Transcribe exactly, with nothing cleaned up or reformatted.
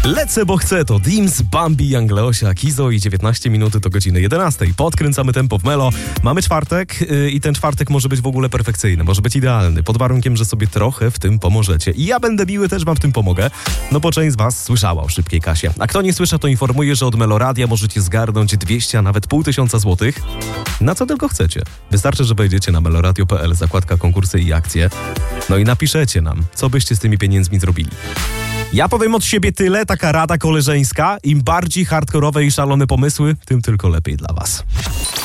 Lecę, bo chcę, to Dims, Bambi, Angleosia, Kizo i dziewiętnaście minut do godziny jedenastej. Podkręcamy tempo w Melo. Mamy czwartek yy, i ten czwartek może być w ogóle perfekcyjny, może być idealny, pod warunkiem, że sobie trochę w tym pomożecie. I ja będę miły, też wam w tym pomogę, no bo część z was słyszała o szybkiej kasie. A kto nie słyszy, to informuję, że od Meloradia możecie zgarnąć dwieście, a nawet pół tysiąca złotych. Na co tylko chcecie. Wystarczy, że wejdziecie na meloradio kropka p l, zakładka konkursy i akcje, no i napiszecie nam, co byście z tymi pieniędzmi zrobili. Ja powiem od siebie tyle, taka rada koleżeńska. Im bardziej hardkorowe i szalone pomysły, tym tylko lepiej dla was.